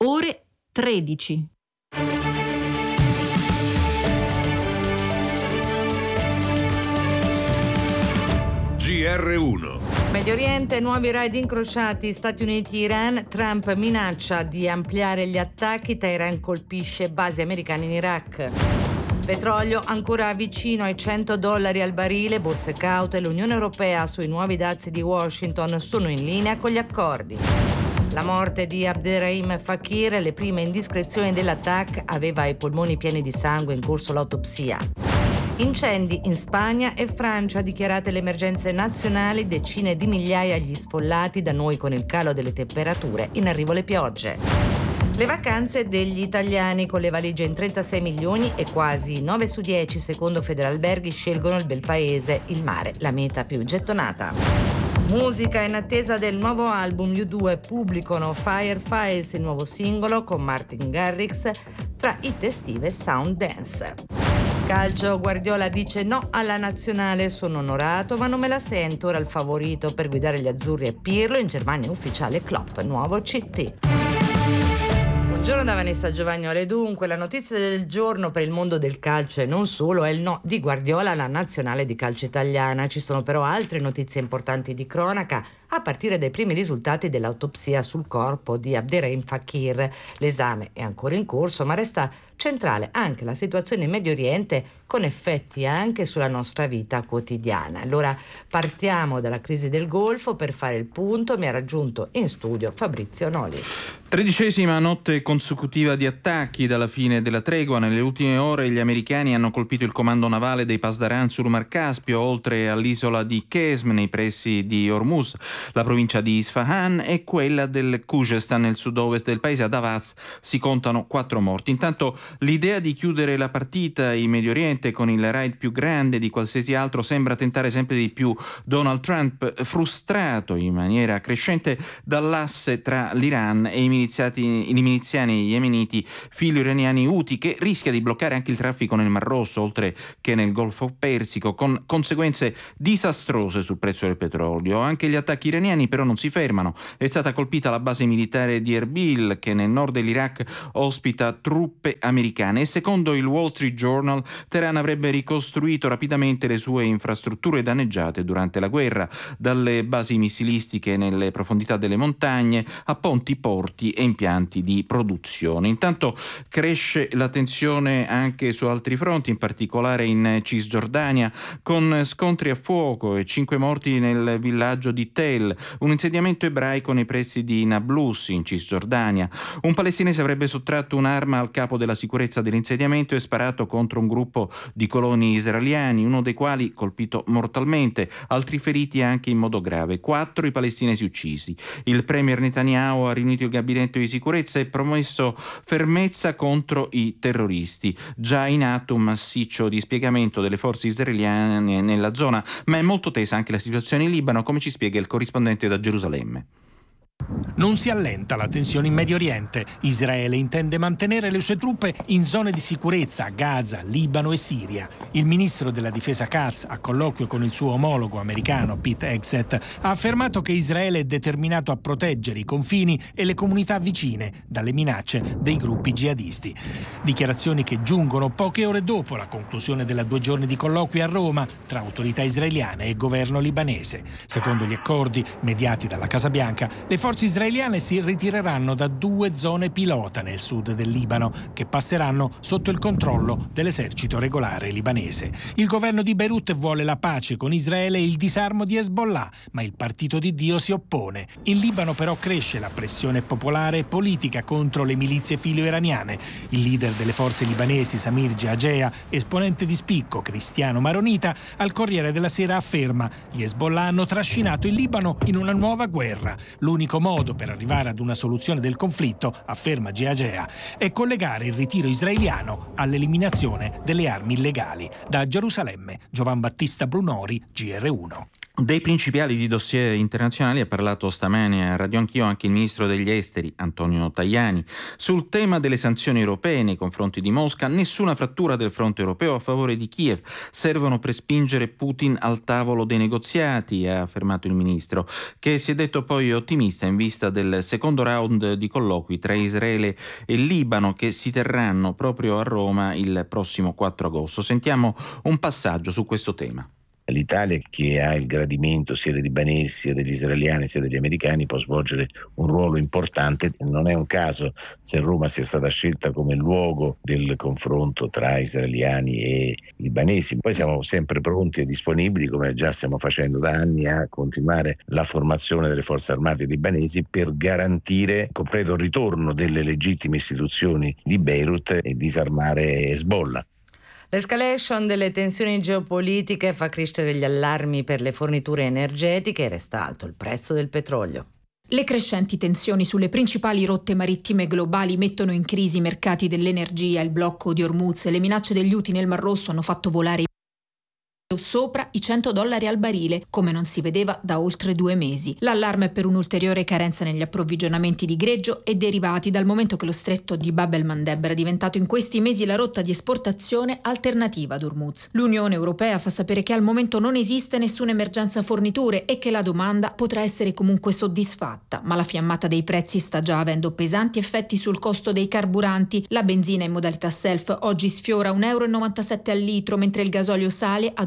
ore 13. GR1. Medio Oriente, nuovi raid incrociati, Stati Uniti-Iran, Trump minaccia di ampliare gli attacchi, Teheran colpisce basi americane in Iraq. Petrolio ancora vicino ai $100 al barile, borse caute, l'Unione Europea sui nuovi dazi di Washington sono in linea con gli accordi. La morte di Abderrahim Fakir, le prime indiscrezioni dell'attacco, aveva i polmoni pieni di sangue, in corso l'autopsia. Incendi in Spagna e Francia, dichiarate le emergenze nazionali, decine di migliaia gli sfollati, da noi con il calo delle temperature, in arrivo le piogge. Le vacanze degli italiani, con le valigie in 36 milioni e quasi 9 su 10, secondo Federalberghi, scelgono il bel paese, il mare, la meta più gettonata. Musica, in attesa del nuovo album, gli U2 pubblicano Firefiles, il nuovo singolo con Martin Garrix, tra hit estive e sound dance. Calcio, Guardiola dice no alla nazionale, sono onorato ma non me la sento, ora il favorito per guidare gli azzurri è Pirlo, in Germania ufficiale Klopp, nuovo CT. Buongiorno da Vanessa Giovagnoli. Dunque, la notizia del giorno per il mondo del calcio e non solo è il no di Guardiola alla nazionale di calcio italiana. Ci sono però altre notizie importanti di cronaca, a partire dai primi risultati dell'autopsia sul corpo di Abderrahim Fakir. L'esame è ancora in corso, ma resta centrale anche la situazione in Medio Oriente, con effetti anche sulla nostra vita quotidiana. Allora partiamo dalla crisi del Golfo per fare il punto. Mi ha raggiunto in studio Fabrizio Noli. 13ª notte consecutiva di attacchi dalla fine della tregua. Nelle ultime ore gli americani hanno colpito il comando navale dei Pasdaran sul Mar Caspio, oltre all'isola di Kesm nei pressi di Hormuz, la provincia di Isfahan e quella del Khuzestan nel sud-ovest del paese. Ad Avaz si contano 4 morti. Intanto l'idea di chiudere la partita in Medio Oriente con il raid più grande di qualsiasi altro sembra tentare sempre di più Donald Trump, frustrato in maniera crescente dall'asse tra l'Iran e i miliziani yemeniti filo-iraniani Houthi, che rischia di bloccare anche il traffico nel Mar Rosso, oltre che nel Golfo Persico, con conseguenze disastrose sul prezzo del petrolio. Anche gli attacchi iraniani però non si fermano. È stata colpita la base militare di Erbil, che nel nord dell'Iraq ospita truppe americane, e secondo il Wall Street Journal Teheran avrebbe ricostruito rapidamente le sue infrastrutture danneggiate durante la guerra, dalle basi missilistiche nelle profondità delle montagne a ponti, porti e impianti di produzione. Intanto cresce la tensione anche su altri fronti, in particolare in Cisgiordania, con scontri a fuoco e 5 morti nel villaggio di Tel, un insediamento ebraico nei pressi di Nablus in Cisgiordania. Un palestinese avrebbe sottratto un'arma al capo della sicurezza dell'insediamento e sparato contro un gruppo di coloni israeliani, uno dei quali colpito mortalmente, altri feriti anche in modo grave. 4 i palestinesi uccisi. Il premier Netanyahu ha riunito il gabinetto di sicurezza e promesso fermezza contro i terroristi. Già in atto un massiccio dispiegamento delle forze israeliane nella zona, ma è molto tesa anche la situazione in Libano, come ci spiega il corrispondente da Gerusalemme. Non si allenta la tensione in Medio Oriente. Israele intende mantenere le sue truppe in zone di sicurezza a Gaza, Libano e Siria. Il ministro della difesa Katz, a colloquio con il suo omologo americano Pete Hegseth, ha affermato che Israele è determinato a proteggere i confini e le comunità vicine dalle minacce dei gruppi jihadisti. Dichiarazioni che giungono poche ore dopo la conclusione della 2 giorni di colloqui a Roma tra autorità israeliane e governo libanese. Secondo gli accordi mediati dalla Casa Bianca, le forze israeliane si ritireranno da 2 zone pilota nel sud del Libano, che passeranno sotto il controllo dell'esercito regolare libanese. Il governo di Beirut vuole la pace con Israele e il disarmo di Hezbollah, ma il Partito di Dio si oppone. In Libano però cresce la pressione popolare e politica contro le milizie filo-iraniane. Il leader delle forze libanesi, Samir Geagea, esponente di spicco cristiano maronita, al Corriere della Sera afferma: gli Hezbollah hanno trascinato il Libano in una nuova guerra. L'unico modo per arrivare ad una soluzione del conflitto, afferma Geagea, è collegare il ritiro israeliano all'eliminazione delle armi illegali. Da Gerusalemme, Giovan Battista Brunori, GR1. Dei principali dossier internazionali ha parlato stamane a Radio Anch'io anche il ministro degli esteri Antonio Tajani. Sul tema delle sanzioni europee nei confronti di Mosca, nessuna frattura del fronte europeo a favore di Kiev. Servono per spingere Putin al tavolo dei negoziati, ha affermato il ministro, che si è detto poi ottimista in vista del secondo round di colloqui tra Israele e Libano che si terranno proprio a Roma il prossimo 4 agosto. Sentiamo un passaggio su questo tema. L'Italia, che ha il gradimento sia dei libanesi sia degli israeliani sia degli americani, può svolgere un ruolo importante. Non è un caso se Roma sia stata scelta come luogo del confronto tra israeliani e libanesi. Poi siamo sempre pronti e disponibili, come già stiamo facendo da anni, a continuare la formazione delle forze armate libanesi per garantire completo ritorno delle legittime istituzioni di Beirut e disarmare Hezbollah. L'escalation delle tensioni geopolitiche fa crescere gli allarmi per le forniture energetiche e resta alto il prezzo del petrolio. Le crescenti tensioni sulle principali rotte marittime globali mettono in crisi i mercati dell'energia. Il blocco di Hormuz e le minacce degli Houthi nel Mar Rosso hanno fatto volare sopra i $100 al barile, come non si vedeva da oltre 2 mesi. L'allarme è per un'ulteriore carenza negli approvvigionamenti di greggio e derivati, dal momento che lo stretto di Bab el-Mandeb è diventato in questi mesi la rotta di esportazione alternativa ad Hormuz. L'Unione Europea fa sapere che al momento non esiste nessuna emergenza forniture e che la domanda potrà essere comunque soddisfatta, ma la fiammata dei prezzi sta già avendo pesanti effetti sul costo dei carburanti. La benzina in modalità self oggi sfiora €1,97 al litro, mentre il gasolio sale a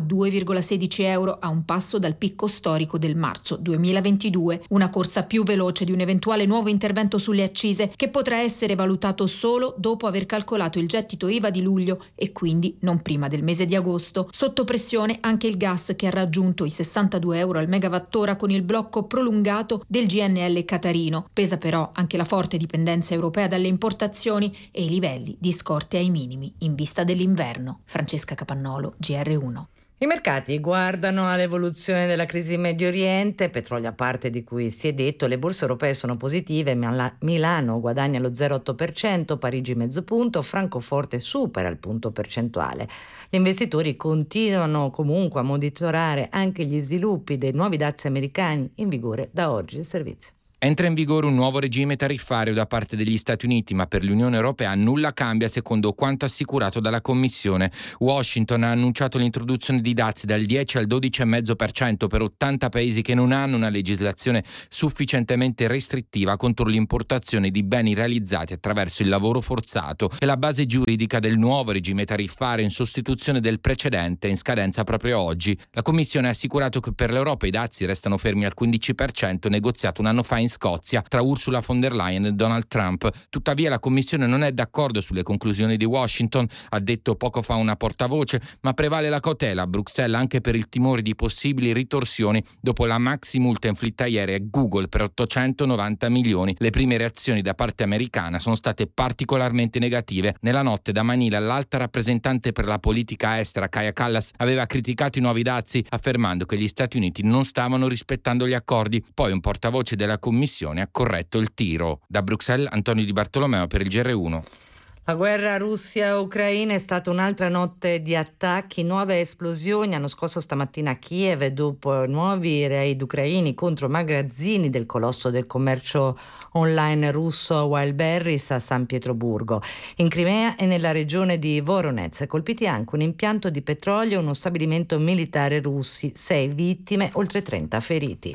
€2,16 a un passo dal picco storico del marzo 2022. Una corsa più veloce di un eventuale nuovo intervento sulle accise che potrà essere valutato solo dopo aver calcolato il gettito IVA di luglio e quindi non prima del mese di agosto. Sotto pressione anche il gas, che ha raggiunto i €62 al megawattora con il blocco prolungato del GNL qatarino. Pesa però anche la forte dipendenza europea dalle importazioni e i livelli di scorte ai minimi in vista dell'inverno. Francesca Capannolo, GR1. I mercati guardano all'evoluzione della crisi in Medio Oriente, petrolio a parte di cui si è detto, le borse europee sono positive, Milano guadagna lo 0,8%, Parigi mezzo punto, Francoforte supera il punto percentuale. Gli investitori continuano comunque a monitorare anche gli sviluppi dei nuovi dazi americani in vigore da oggi. Il servizio. Entra in vigore un nuovo regime tariffario da parte degli Stati Uniti, ma per l'Unione Europea nulla cambia secondo quanto assicurato dalla Commissione. Washington ha annunciato l'introduzione di dazi dal 10 al 12,5% per 80 paesi che non hanno una legislazione sufficientemente restrittiva contro l'importazione di beni realizzati attraverso il lavoro forzato. È la base giuridica del nuovo regime tariffario in sostituzione del precedente in scadenza proprio oggi. La Commissione ha assicurato che per l'Europa i dazi restano fermi al 15% negoziato un anno fa in Scozia tra Ursula von der Leyen e Donald Trump. Tuttavia la Commissione non è d'accordo sulle conclusioni di Washington, ha detto poco fa una portavoce, ma prevale la cautela a Bruxelles anche per il timore di possibili ritorsioni dopo la maxi multa inflitta ieri a Google per 890 milioni. Le prime reazioni da parte americana sono state particolarmente negative. Nella notte da Manila l'alta rappresentante per la politica estera Kaja Kallas aveva criticato i nuovi dazi affermando che gli Stati Uniti non stavano rispettando gli accordi. Poi un portavoce della Commissione ha corretto il tiro. Da Bruxelles, Antonio Di Bartolomeo per il GR1. La guerra Russia-Ucraina è stata un'altra notte di attacchi, nuove esplosioni hanno scosso stamattina a Kiev dopo nuovi raid ucraini contro magazzini del colosso del commercio online russo Wildberries a San Pietroburgo. In Crimea e nella regione di Voronezh colpiti anche un impianto di petrolio e uno stabilimento militare russi, 6 vittime, oltre 30 feriti.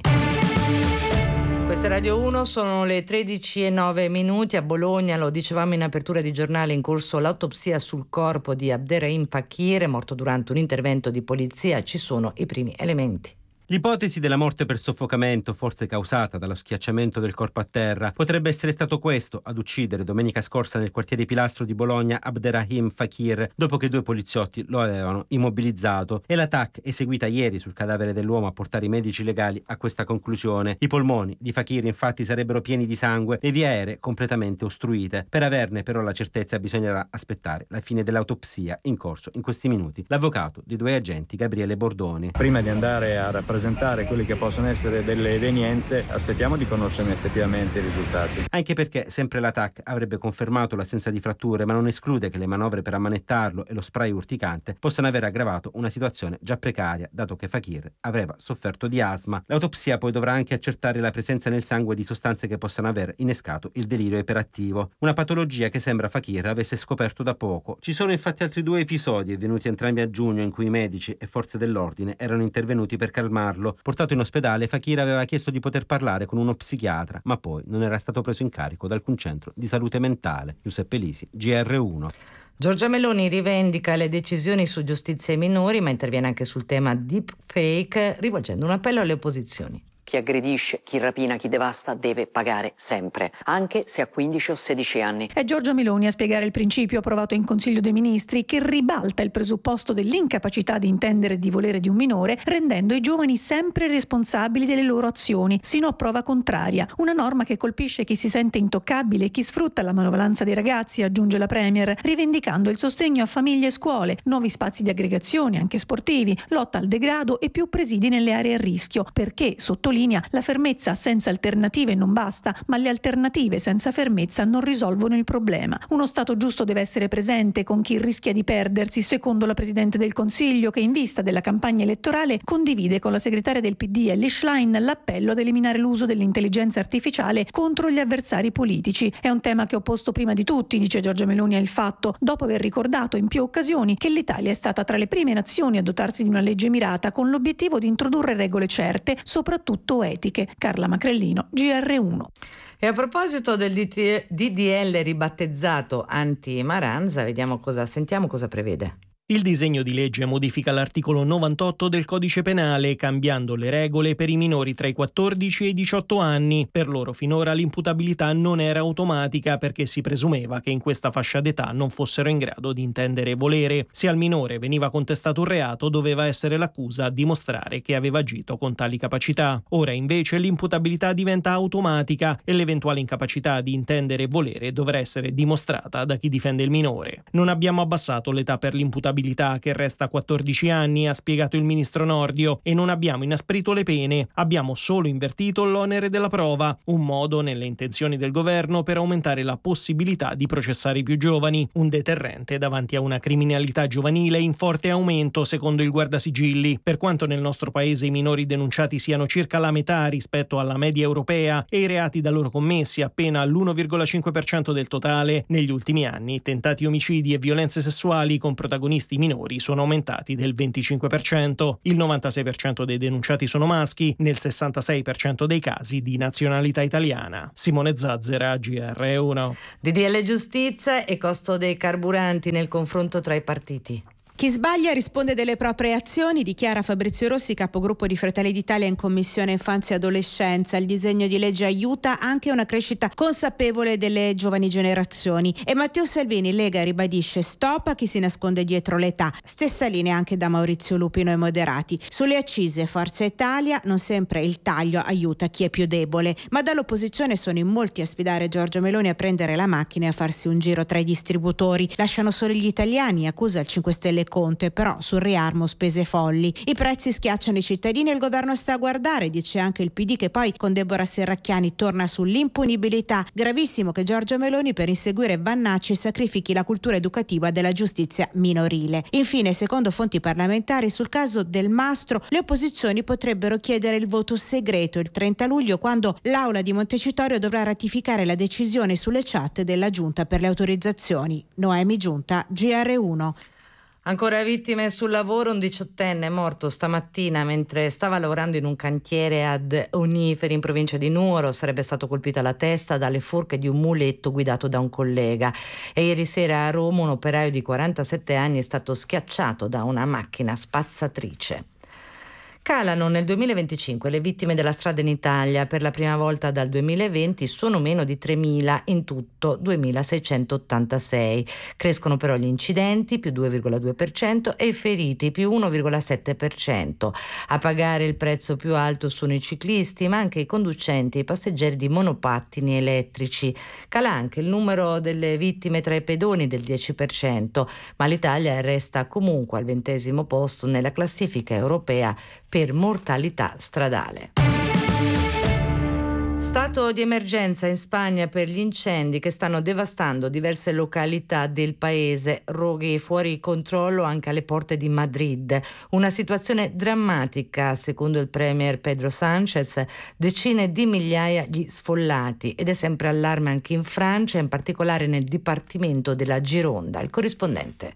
Questa è Radio 1, sono le 13:09. A Bologna, lo dicevamo in apertura di giornale, in corso l'autopsia sul corpo di Abderrahim Fakir, morto durante un intervento di polizia. Ci sono i primi elementi. L'ipotesi della morte per soffocamento, forse causata dallo schiacciamento del corpo a terra, potrebbe essere stato questo ad uccidere domenica scorsa nel quartiere Pilastro di Bologna Abderrahim Fakir, dopo che 2 poliziotti lo avevano immobilizzato, e l'attacco eseguita ieri sul cadavere dell'uomo a portare i medici legali a questa conclusione. I polmoni di Fakir infatti sarebbero pieni di sangue, le vie aeree completamente ostruite. Per averne però la certezza bisognerà aspettare la fine dell'autopsia in corso in questi minuti. L'avvocato dei 2 agenti, Gabriele Bordoni. Prima di andare a rappresentare presentare quelli che possono essere delle evenienze, aspettiamo di conoscerne effettivamente i risultati. Anche perché sempre l'attacco avrebbe confermato l'assenza di fratture, ma non esclude che le manovre per ammanettarlo e lo spray urticante possano aver aggravato una situazione già precaria, dato che Fakir aveva sofferto di asma. L'autopsia poi dovrà anche accertare la presenza nel sangue di sostanze che possano aver innescato il delirio iperattivo, una patologia che sembra Fakir avesse scoperto da poco. Ci sono infatti altri 2 episodi avvenuti entrambi a giugno in cui i medici e forze dell'ordine erano intervenuti per calmarlo. Portato in ospedale, Fakir aveva chiesto di poter parlare con uno psichiatra, ma poi non era stato preso in carico da alcun centro di salute mentale. Giuseppe Lisi, GR1. Giorgia Meloni rivendica le decisioni su giustizia ai minori, ma interviene anche sul tema deepfake, rivolgendo un appello alle opposizioni. Chi aggredisce, chi rapina, chi devasta deve pagare sempre, anche se ha 15 o 16 anni. È Giorgia Meloni a spiegare il principio approvato in Consiglio dei Ministri che ribalta il presupposto dell'incapacità di intendere e di volere di un minore, rendendo i giovani sempre responsabili delle loro azioni, sino a prova contraria. Una norma che colpisce chi si sente intoccabile e chi sfrutta la manovalanza dei ragazzi, aggiunge la Premier, rivendicando il sostegno a famiglie e scuole, nuovi spazi di aggregazione, anche sportivi, lotta al degrado e più presidi nelle aree a rischio, perché, sottolinea, la fermezza senza alternative non basta, ma le alternative senza fermezza non risolvono il problema. Uno Stato giusto deve essere presente con chi rischia di perdersi, secondo la Presidente del Consiglio, che in vista della campagna elettorale condivide con la segretaria del PD Elly Schlein l'appello ad eliminare l'uso dell'intelligenza artificiale contro gli avversari politici. È un tema che ho posto prima di tutti, dice Giorgia Meloni al Fatto, dopo aver ricordato in più occasioni che l'Italia è stata tra le prime nazioni a dotarsi di una legge mirata con l'obiettivo di introdurre regole certe, soprattutto etiche. Carla Macrellino, GR1. E a proposito del DDL ribattezzato anti-Maranza, sentiamo cosa prevede. Il disegno di legge modifica l'articolo 98 del Codice Penale, cambiando le regole per i minori tra i 14 e i 18 anni. Per loro finora l'imputabilità non era automatica perché si presumeva che in questa fascia d'età non fossero in grado di intendere e volere. Se al minore veniva contestato un reato, doveva essere l'accusa a dimostrare che aveva agito con tali capacità. Ora invece l'imputabilità diventa automatica e l'eventuale incapacità di intendere e volere dovrà essere dimostrata da chi difende il minore. Non abbiamo abbassato l'età per l'imputabilità, che resta a 14 anni, ha spiegato il ministro Nordio, e non abbiamo inasprito le pene, abbiamo solo invertito l'onere della prova, un modo nelle intenzioni del governo per aumentare la possibilità di processare i più giovani, un deterrente davanti a una criminalità giovanile in forte aumento secondo il Guardasigilli. Per quanto nel nostro paese i minori denunciati siano circa la metà rispetto alla media europea e i reati da loro commessi appena l'1,5% del totale, negli ultimi anni tentati omicidi e violenze sessuali con protagonisti minori sono aumentati del 25%, il 96% dei denunciati sono maschi, nel 66% dei casi di nazionalità italiana. Simone Zazzera, GR1. DDL giustizia e costo dei carburanti nel confronto tra i partiti. Chi sbaglia risponde delle proprie azioni, dichiara Fabrizio Rossi, capogruppo di Fratelli d'Italia in Commissione Infanzia e Adolescenza. Il disegno di legge aiuta anche una crescita consapevole delle giovani generazioni. E Matteo Salvini, Lega, ribadisce stop a chi si nasconde dietro l'età. Stessa linea anche da Maurizio Lupino e Moderati. Sulle accise Forza Italia, non sempre il taglio aiuta chi è più debole, ma dall'opposizione sono in molti a sfidare Giorgia Meloni a prendere la macchina e a farsi un giro tra i distributori. Lasciano solo gli italiani, accusa il 5 Stelle Conte, però sul riarmo spese folli. I prezzi schiacciano i cittadini e il governo sta a guardare, dice anche il PD, che poi con Deborah Serracchiani torna sull'impunibilità. Gravissimo che Giorgia Meloni per inseguire Vannacci sacrifichi la cultura educativa della giustizia minorile. Infine, secondo fonti parlamentari, sul caso del Mastro le opposizioni potrebbero chiedere il voto segreto il 30 luglio, quando l'Aula di Montecitorio dovrà ratificare la decisione sulle chat della Giunta per le autorizzazioni. Noemi Giunta, GR1. Ancora vittime sul lavoro, un 18enne è morto stamattina mentre stava lavorando in un cantiere ad Oniferi in provincia di Nuoro. Sarebbe stato colpito alla testa dalle forche di un muletto guidato da un collega. E ieri sera a Roma un operaio di 47 anni è stato schiacciato da una macchina spazzatrice. Calano nel 2025 le vittime della strada in Italia. Per la prima volta dal 2020 sono meno di 3.000, in tutto 2.686. Crescono però gli incidenti, più 2,2%, e i feriti, più 1,7%. A pagare il prezzo più alto sono i ciclisti, ma anche i conducenti e i passeggeri di monopattini elettrici. Cala anche il numero delle vittime tra i pedoni del 10%, ma l'Italia resta comunque al 20° posto nella classifica europea per mortalità stradale. Stato di emergenza in Spagna per gli incendi che stanno devastando diverse località del paese, roghi fuori controllo anche alle porte di Madrid. Una situazione drammatica, secondo il premier Pedro Sánchez, decine di migliaia gli sfollati, ed è sempre allarme anche in Francia, in particolare nel dipartimento della Gironda. Il corrispondente.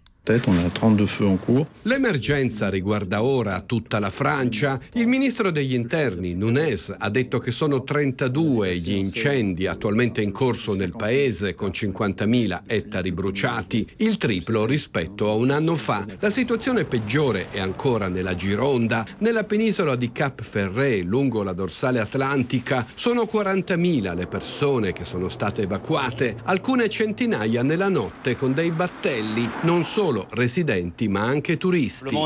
L'emergenza riguarda ora tutta la Francia. Il ministro degli interni, Nunez, ha detto che sono 32 gli incendi attualmente in corso nel paese, con 50.000 ettari bruciati, il triplo rispetto a un anno fa. La situazione peggiore è ancora nella Gironda. Nella penisola di Cap Ferret, lungo la dorsale atlantica, sono 40.000 le persone che sono state evacuate, alcune centinaia nella notte con dei battelli, non solo residenti ma anche turisti.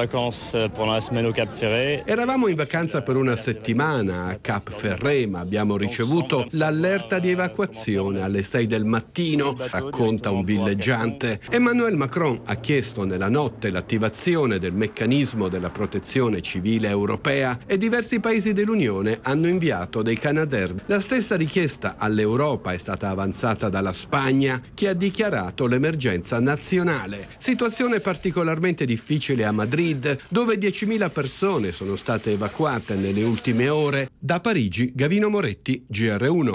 Eravamo in vacanza per una settimana a Cap Ferret, ma abbiamo ricevuto l'allerta di evacuazione alle 6 del mattino, racconta un villeggiante. Emmanuel Macron ha chiesto nella notte l'attivazione del meccanismo della protezione civile europea e diversi paesi dell'Unione hanno inviato dei Canadair. La stessa richiesta all'Europa è stata avanzata dalla Spagna, che ha dichiarato l'emergenza nazionale. Situazione particolarmente difficile a Madrid, dove 10.000 persone sono state evacuate nelle ultime ore. Da Parigi, Gavino Moretti, GR1.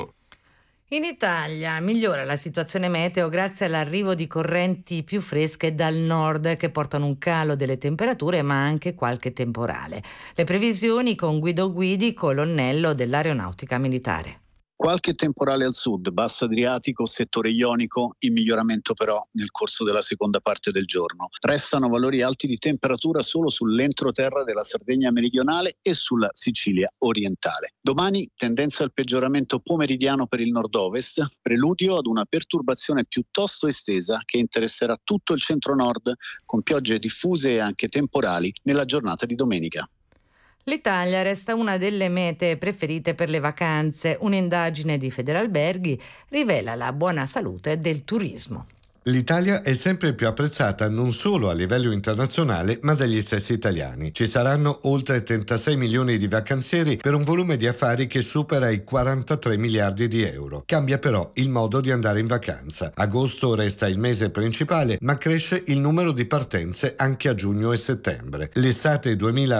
In Italia migliora la situazione meteo grazie all'arrivo di correnti più fresche dal nord che portano un calo delle temperature ma anche qualche temporale. Le previsioni con Guido Guidi, colonnello dell'Aeronautica Militare. Qualche temporale al sud, basso Adriatico, settore ionico, in miglioramento però nel corso della seconda parte del giorno. Restano valori alti di temperatura solo sull'entroterra della Sardegna meridionale e sulla Sicilia orientale. Domani tendenza al peggioramento pomeridiano per il nord-ovest, preludio ad una perturbazione piuttosto estesa che interesserà tutto il centro-nord, con piogge diffuse e anche temporali nella giornata di domenica. L'Italia resta una delle mete preferite per le vacanze. Un'indagine di Federalberghi rivela la buona salute del turismo. L'Italia è sempre più apprezzata non solo a livello internazionale, ma dagli stessi italiani. Ci saranno oltre 36 milioni di vacanzieri per un volume di affari che supera i 43 miliardi di euro. Cambia però il modo di andare in vacanza. Agosto resta il mese principale, ma cresce il numero di partenze anche a giugno e settembre. L'estate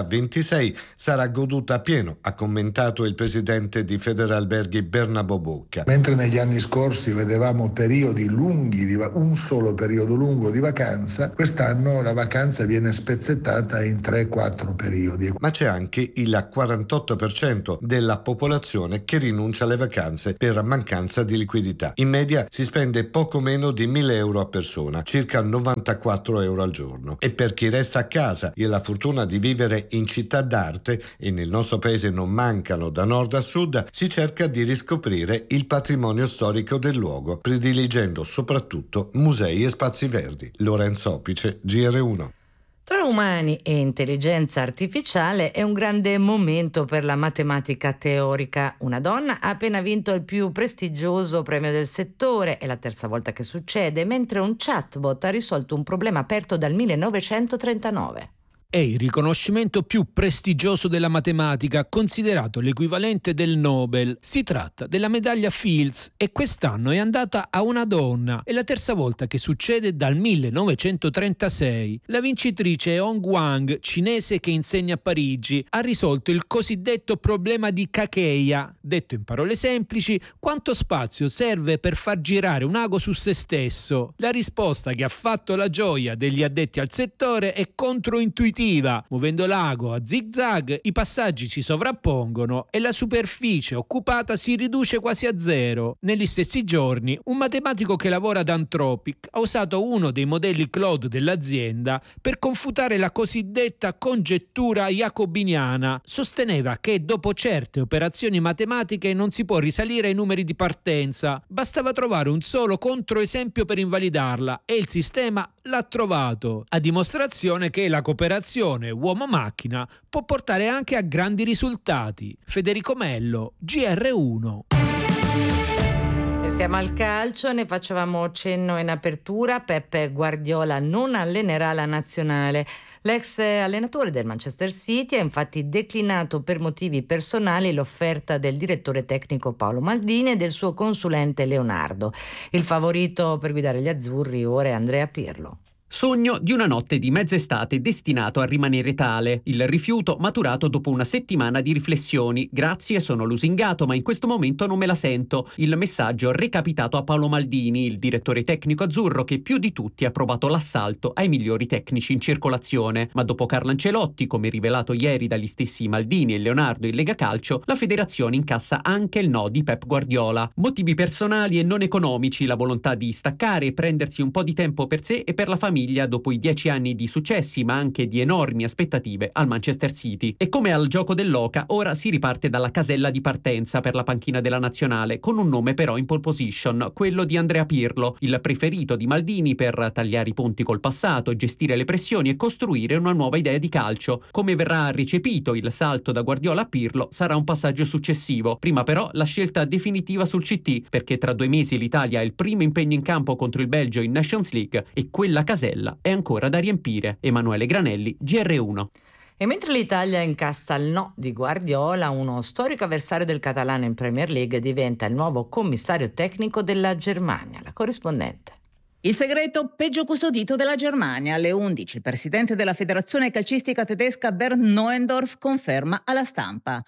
2026 sarà goduta a pieno, ha commentato il presidente di Federalberghi Bernabo Bocca. Mentre negli anni scorsi vedevamo periodi lunghi un solo periodo lungo di vacanza, quest'anno la vacanza viene spezzettata in 3-4 periodi. Ma c'è anche il 48% della popolazione che rinuncia alle vacanze per mancanza di liquidità. In media si spende poco meno di 1.000 euro a persona, circa 94 euro al giorno. E per chi resta a casa e ha la fortuna di vivere in città d'arte, e nel nostro paese non mancano da nord a sud, si cerca di riscoprire il patrimonio storico del luogo, prediligendo soprattutto musei e spazi verdi. Lorenzo Opice, GR1. Tra umani e intelligenza artificiale è un grande momento per la matematica teorica. Una donna ha appena vinto il più prestigioso premio del settore, è la terza volta che succede, mentre un chatbot ha risolto un problema aperto dal 1939. È il riconoscimento più prestigioso della matematica, considerato l'equivalente del Nobel. Si tratta della medaglia Fields e quest'anno è andata a una donna. È la terza volta che succede dal 1936. La vincitrice è Hong Wang, cinese che insegna a Parigi. Ha risolto il cosiddetto problema di Kakeya. Detto in parole semplici, quanto spazio serve per far girare un ago su se stesso? La risposta che ha fatto la gioia degli addetti al settore è controintuitiva. Muovendo l'ago a zig-zag, i passaggi si sovrappongono e la superficie occupata si riduce quasi a zero. Negli stessi giorni, un matematico che lavora ad Anthropic ha usato uno dei modelli Claude dell'azienda per confutare la cosiddetta congettura jacobiniana. Sosteneva che dopo certe operazioni matematiche non si può risalire ai numeri di partenza. Bastava trovare un solo controesempio per invalidarla e il sistema l'ha trovato, a dimostrazione che la cooperazione uomo-macchina può portare anche a grandi risultati. Federico Mello, GR1. Stiamo al calcio, ne facevamo cenno in apertura. Peppe Guardiola non allenerà la nazionale. L'ex allenatore del Manchester City ha infatti declinato per motivi personali l'offerta del direttore tecnico Paolo Maldini e del suo consulente Leonardo. Il favorito per guidare gli azzurri ora è Andrea Pirlo. Sogno di una notte di mezz'estate destinato a rimanere tale. Il rifiuto maturato dopo una settimana di riflessioni. Grazie, sono lusingato, ma in questo momento non me la sento. Il messaggio recapitato a Paolo Maldini, il direttore tecnico azzurro che più di tutti ha provato l'assalto ai migliori tecnici in circolazione. Ma dopo Carlo Ancelotti, come rivelato ieri dagli stessi Maldini e Leonardo in Lega Calcio, la federazione incassa anche il no di Pep Guardiola. Motivi personali e non economici, la volontà di staccare e prendersi un po' di tempo per sé e per la famiglia dopo i 10 anni di successi ma anche di enormi aspettative al Manchester City. E come al gioco dell'oca, ora si riparte dalla casella di partenza per la panchina della nazionale, con un nome però in pole position, quello di Andrea Pirlo, il preferito di Maldini per tagliare i ponti col passato, gestire le pressioni e costruire una nuova idea di calcio. Come verrà recepito il salto da Guardiola a Pirlo sarà un passaggio successivo. Prima però la scelta definitiva sul CT, perché tra 2 mesi l'Italia ha il primo impegno in campo contro il Belgio in Nations League e quella casella è ancora da riempire. Emanuele Granelli, GR1. E mentre l'Italia incassa il no di Guardiola, uno storico avversario del catalano in Premier League diventa il nuovo commissario tecnico della Germania. La corrispondente. Il segreto peggio custodito della Germania. Alle 11 il presidente della federazione calcistica tedesca Bernd Neuendorf conferma alla stampa.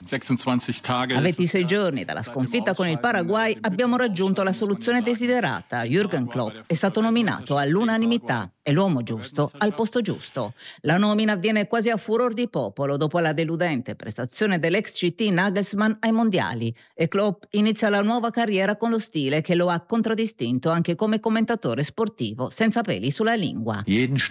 A 26 giorni dalla sconfitta con il Paraguay abbiamo raggiunto la soluzione desiderata. Jürgen Klopp è stato nominato all'unanimità. È l'uomo giusto al posto giusto. La nomina avviene quasi a furor di popolo dopo la deludente prestazione dell'ex CT Nagelsmann ai mondiali. E Klopp inizia la nuova carriera con lo stile che lo ha contraddistinto anche come commentatore sportivo, senza peli sulla lingua.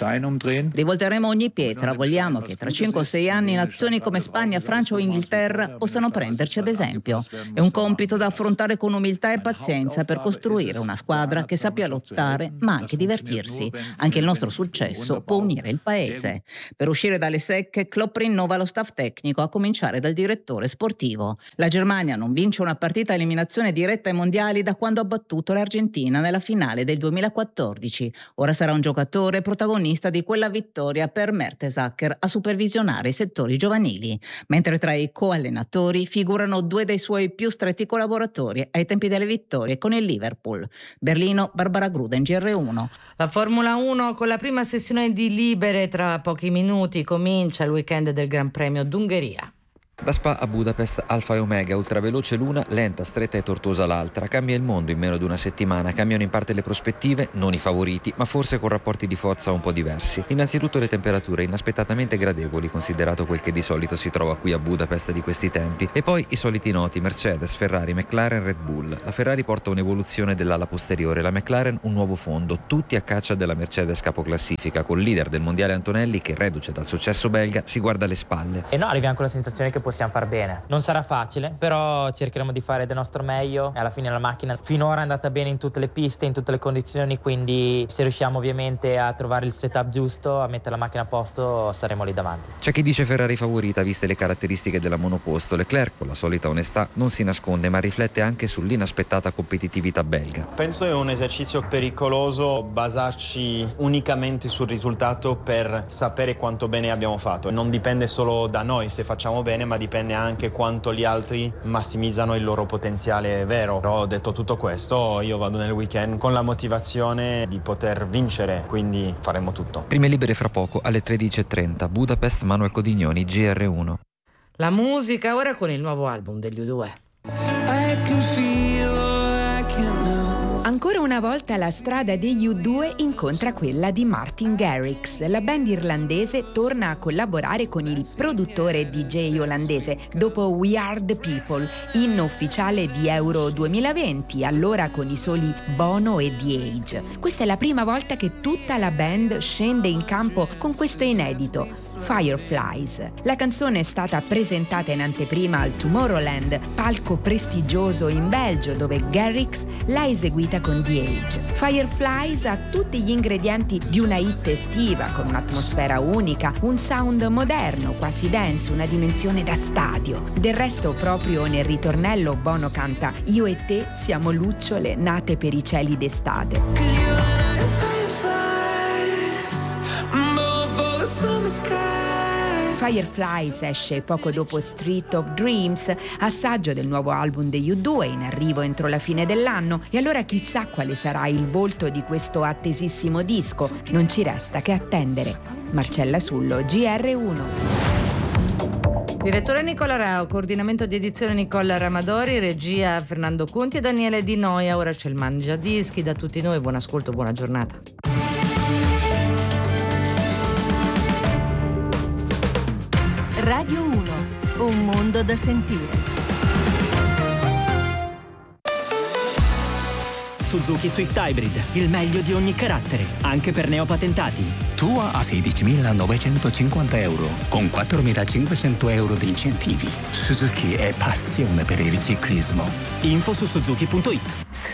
Rivolteremo ogni pietra, vogliamo che tra 5 o 6 anni nazioni come Spagna, Francia o Inghilterra possano prenderci ad esempio. È un compito da affrontare con umiltà e pazienza per costruire una squadra che sappia lottare ma anche divertirsi. Anche il nostro successo può unire il paese. Per uscire dalle secche, Klopp rinnova lo staff tecnico, a cominciare dal direttore sportivo. La Germania non vince una partita a eliminazione diretta ai mondiali da quando ha battuto l'Argentina nella finale del 2014. Ora sarà un giocatore protagonista di quella vittoria per Mertesacker a supervisionare i settori giovanili, mentre tra i coallenatori figurano 2 dei suoi più stretti collaboratori ai tempi delle vittorie con il Liverpool. Berlino, Barbara Gruden, GR1. La Formula 1 con la prima sessione di libere tra pochi minuti comincia il weekend del Gran Premio d'Ungheria. Da Spa a Budapest, Alfa e Omega, ultraveloce l'una, lenta, stretta e tortuosa l'altra. Cambia il mondo in meno di una settimana, cambiano in parte le prospettive, non i favoriti, ma forse con rapporti di forza un po' diversi. Innanzitutto le temperature inaspettatamente gradevoli, considerato quel che di solito si trova qui a Budapest di questi tempi. E poi i soliti noti, Mercedes, Ferrari, McLaren, Red Bull. La Ferrari porta un'evoluzione dell'ala posteriore, la McLaren un nuovo fondo, tutti a caccia della Mercedes capoclassifica, col leader del mondiale Antonelli che, reduce dal successo belga, si guarda alle spalle. E no, arriviamo con la sensazione che possiamo far bene. Non sarà facile, però cercheremo di fare del nostro meglio e alla fine la macchina finora è andata bene in tutte le piste, in tutte le condizioni, quindi se riusciamo ovviamente a trovare il setup giusto, a mettere la macchina a posto, saremo lì davanti. C'è chi dice Ferrari favorita viste le caratteristiche della monoposto. Leclerc, con la solita onestà, non si nasconde ma riflette anche sull'inaspettata competitività belga. Penso è un esercizio pericoloso basarci unicamente sul risultato per sapere quanto bene abbiamo fatto. Non dipende solo da noi se facciamo bene, ma dipende anche quanto gli altri massimizzano il loro potenziale vero. Però detto tutto questo, io vado nel weekend con la motivazione di poter vincere, quindi faremo tutto. Prime libere fra poco alle 13:30. Budapest, Manuel Codignoni, GR1. La musica ora con il nuovo album degli U2. Ancora una volta la strada degli U2 incontra quella di Martin Garrix. La band irlandese torna a collaborare con il produttore e DJ olandese dopo We Are The People, inno ufficiale di Euro 2020, allora con i soli Bono e The Age. Questa è la prima volta che tutta la band scende in campo con questo inedito, Fireflies. La canzone è stata presentata in anteprima al Tomorrowland, palco prestigioso in Belgio, dove Garrix l'ha eseguita con The Age. Fireflies ha tutti gli ingredienti di una hit estiva, con un'atmosfera unica, un sound moderno, quasi dance, una dimensione da stadio. Del resto, proprio nel ritornello Bono canta «Io e te siamo lucciole nate per i cieli d'estate». Summer sky Fireflies esce poco dopo Street of Dreams, assaggio del nuovo album degli U2 in arrivo entro la fine dell'anno, e allora chissà quale sarà il volto di questo attesissimo disco, non ci resta che attendere. Marcella Sullo, GR1. Direttore Nicola Rao, coordinamento di edizione Nicola Ramadori, regia Fernando Conti e Daniele Di Noia. Ora c'è il Mangiadischi. Da tutti noi buon ascolto, buona giornata. Radio 1, un mondo da sentire. Suzuki Swift Hybrid, il meglio di ogni carattere, anche per neopatentati. Tua a 16.950 euro, con 4.500 euro di incentivi. Suzuki è passione per il ciclismo. Info su suzuki.it.